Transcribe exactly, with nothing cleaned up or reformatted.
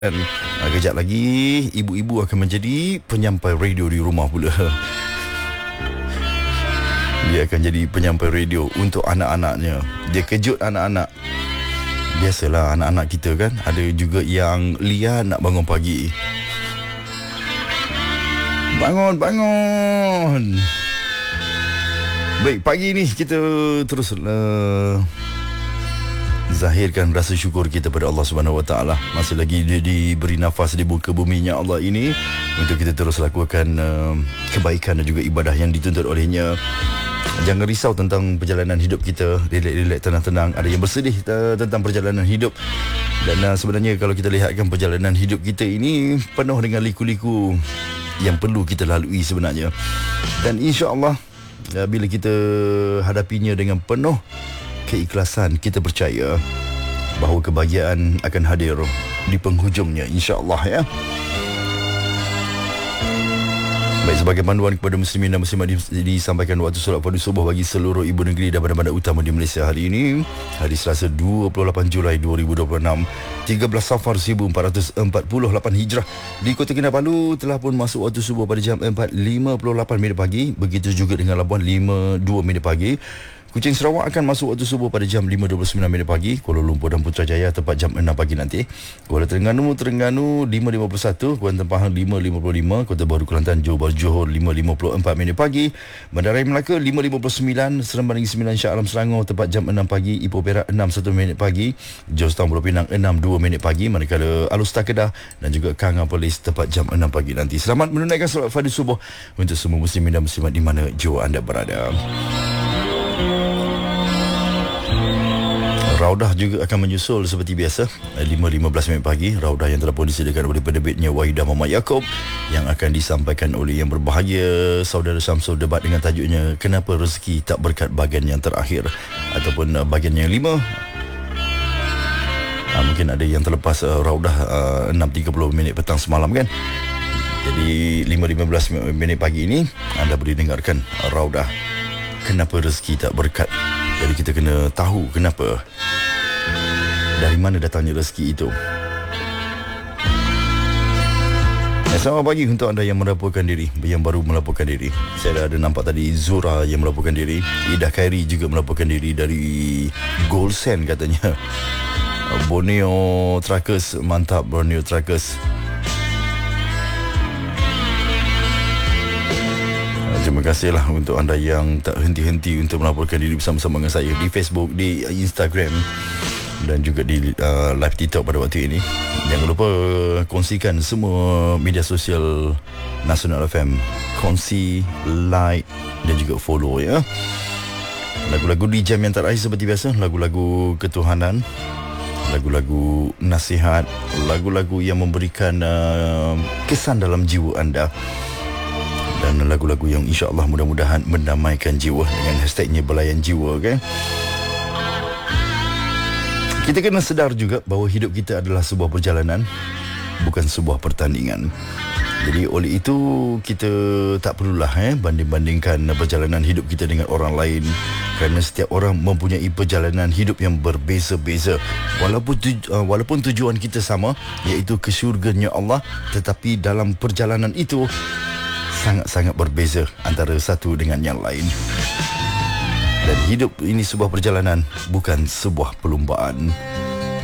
Dan uh, kejap lagi ibu-ibu akan menjadi penyampai radio di rumah pula. Dia akan jadi penyampai radio untuk anak-anaknya. Dia kejut anak-anak. Biasalah anak-anak kita kan, ada juga yang liar nak bangun pagi. Bangun, bangun. Baik, pagi ni kita terus uh, zahirkan rasa syukur kita pada Allah Subhanahu Wa Taala. Masih lagi dia diberi nafas di muka buminya Allah ini untuk kita terus lakukan uh, kebaikan dan juga ibadah yang dituntut olehnya. Jangan risau tentang perjalanan hidup kita. Relax-relax, tenang-tenang. Ada yang bersedih uh, tentang perjalanan hidup. Dan uh, sebenarnya kalau kita lihatkan perjalanan hidup kita ini penuh dengan liku-liku yang perlu kita lalui sebenarnya. Dan insya-Allah uh, bila kita hadapinya dengan penuh keikhlasan, kita percaya bahawa kebahagiaan akan hadir di penghujungnya, insya-Allah ya. Baik, sebagai panduan kepada muslimin dan muslimat disampaikan waktu solat fardu subuh bagi seluruh ibu negeri dan bandar-bandar utama di Malaysia hari ini, hari Selasa dua puluh lapan Julai dua ribu dua puluh enam, tiga belas Safar seribu empat ratus empat puluh lapan Hijrah. Di Kota Kinabalu telah pun masuk waktu subuh pada jam empat lima puluh lapan minit pagi. Begitu juga dengan Labuan lima dua minit pagi. Kuching Sarawak akan masuk waktu subuh pada jam lima dua puluh sembilan minit pagi. Kuala Lumpur dan Putrajaya tepat jam enam pagi nanti. Kuala Terengganu, Terengganu lima lima puluh satu. Kuala Tempang lima lima puluh lima. Kota Baru Kelantan, Johor, Johor lima lima puluh empat minit pagi. Bandaraya Melaka lima lima puluh sembilan. Seremban Negeri Sembilan, Shah Alam Selangor tepat jam enam pagi. Ipoh Perak enam satu minit pagi. Jos Town Pulau Pinang enam dua minit pagi. Manakala Alus Kedah dan juga Kanga Polis tepat jam enam pagi nanti. Selamat menunaikan solat fardu subuh untuk semua muslimin dan muslimat di mana jua anda berada. Raudah juga akan menyusul seperti biasa lima lima belas minit pagi. Raudah yang telah pun disediakan oleh penerbitnya Wahidah Muhammad Yaakob, yang akan disampaikan oleh yang berbahagia Saudara Syamsul, debat dengan tajuknya Kenapa Rezeki Tak Berkat bahagian yang terakhir ataupun uh, bahagian yang lima. uh, Mungkin ada yang terlepas uh, Raudah uh, enam tiga puluh minit petang semalam kan. Jadi lima lima belas minit pagi ini anda boleh dengarkan uh, Raudah Kenapa Rezeki Tak Berkat. Jadi kita kena tahu kenapa, dari mana datangnya rezeki itu. Selamat pagi untuk anda yang melaporkan diri, yang baru melaporkan diri. Saya dah ada nampak tadi Zura yang melaporkan diri. Ida Khairi juga melaporkan diri dari Gold Sand katanya. Borneo Truckers, mantap Borneo Truckers. Terima kasihlah untuk anda yang tak henti-henti untuk melaporkan diri bersama-sama dengan saya di Facebook, di Instagram dan juga di uh, live TikTok pada waktu ini. Jangan lupa kongsikan semua media sosial Nasional F M. Kongsi, like dan juga follow ya. Lagu-lagu di jam yang terakhir seperti biasa, lagu-lagu ketuhanan, lagu-lagu nasihat, lagu-lagu yang memberikan uh, kesan dalam jiwa anda. Dan lagu-lagu yang insya-Allah mudah-mudahan mendamaikan jiwa dengan hashtagnya Belayan Jiwa kan. Kita kena sedar juga bahawa hidup kita adalah sebuah perjalanan, bukan sebuah pertandingan. Jadi oleh itu kita tak perlulah eh, banding-bandingkan perjalanan hidup kita dengan orang lain, kerana setiap orang mempunyai perjalanan hidup yang berbeza-beza. Walaupun tuju, uh, walaupun tujuan kita sama, iaitu ke syurganya Allah, tetapi dalam perjalanan itu sangat-sangat berbeza antara satu dengan yang lain. Dan hidup ini sebuah perjalanan, bukan sebuah perlombaan.